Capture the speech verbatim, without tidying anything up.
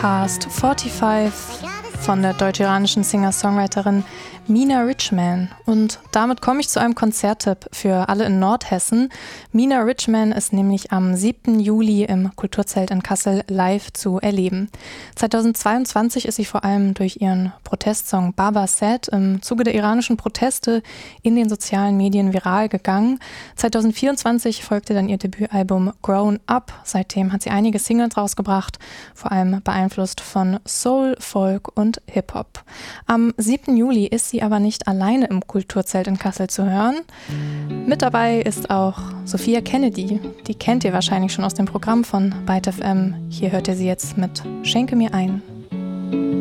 Podcast fünfundvierzig von der deutsch-iranischen Singer-Songwriterin Mina Richman. Und damit komme ich zu einem Konzerttipp für alle in Nordhessen. Mina Richman ist nämlich am siebten Juli im Kulturzelt in Kassel live zu erleben. zweitausendzweiundzwanzig ist sie vor allem durch ihren Protestsong Baba Said im Zuge der iranischen Proteste in den sozialen Medien viral gegangen. zweitausendvierundzwanzig folgte dann ihr Debütalbum Grown Up. Seitdem hat sie einige Singles rausgebracht, vor allem beeinflusst von Soul, Folk und Hip-Hop. Am siebten Juli ist sie aber nicht alleine im Kulturzelt in Kassel zu hören. Mit dabei ist auch Sophia Kennedy. Die kennt ihr wahrscheinlich schon aus dem Programm von Byte F M. Hier hört ihr sie jetzt mit Schenke mir ein.